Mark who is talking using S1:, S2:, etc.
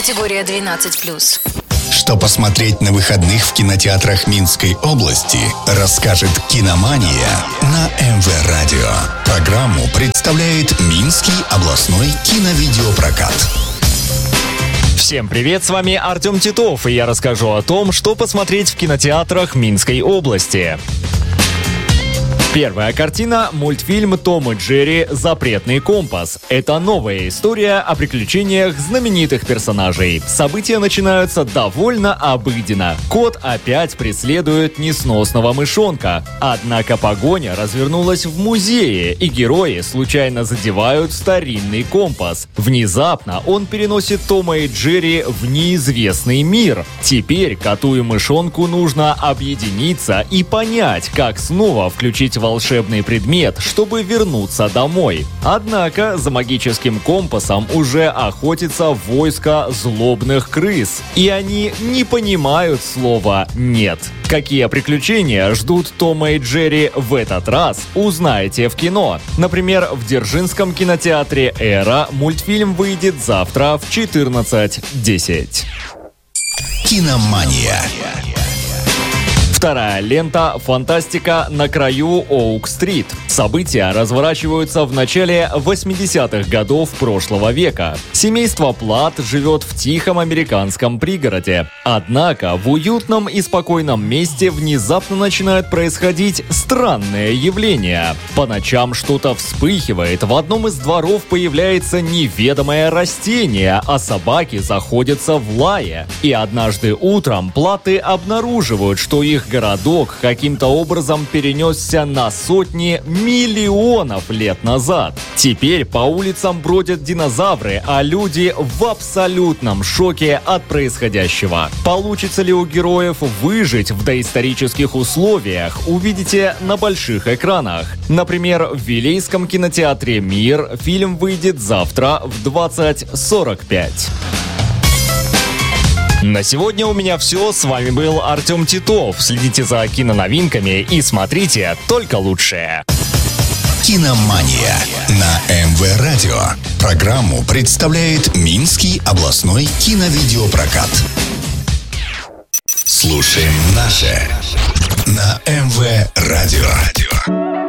S1: Категория 12+.
S2: Что посмотреть на выходных в кинотеатрах Минской области, расскажет «Киномания» на МВ Радио. Программу представляет Минский областной киновидеопрокат.
S3: Всем привет, с вами Артем Титов, и я расскажу о том, что посмотреть в кинотеатрах Минской области. Первая картина – мультфильм «Том и Джерри. Запретный компас». Это новая история о приключениях знаменитых персонажей. События начинаются довольно обыденно. Кот опять преследует несносного мышонка. Однако погоня развернулась в музее, и герои случайно задевают старинный компас. Внезапно он переносит Тома и Джерри в неизвестный мир. Теперь коту и мышонку нужно объединиться и понять, как снова включить волшебный предмет, чтобы вернуться домой. Однако за магическим компасом уже охотится войско злобных крыс, и они не понимают слова «нет». Какие приключения ждут Тома и Джерри в этот раз, узнаете в кино. Например, в Дзержинском кинотеатре «Эра» мультфильм выйдет завтра в 14:10.
S2: Киномания.
S3: Вторая лента «Фантастика на краю Оук-стрит». События разворачиваются в начале 80-х годов прошлого века. Семейство Плат живет в тихом американском пригороде. Однако в уютном и спокойном месте внезапно начинают происходить странные явления. По ночам что-то вспыхивает, в одном из дворов появляется неведомое растение, а собаки заходятся в лае. И однажды утром Платы обнаруживают, что их городок каким-то образом перенесся на сотни миллионов лет назад. Теперь по улицам бродят динозавры, а люди в абсолютном шоке от происходящего. Получится ли у героев выжить в доисторических условиях, увидите на больших экранах. Например, в Вилейском кинотеатре «Мир» фильм выйдет завтра в 20:45. На сегодня у меня все. С вами был Артем Титов. Следите за киноновинками и смотрите только лучшее.
S2: Киномания на МВ Радио. Программу представляет Минский областной киновидеопрокат. Слушаем наше на МВ Радио.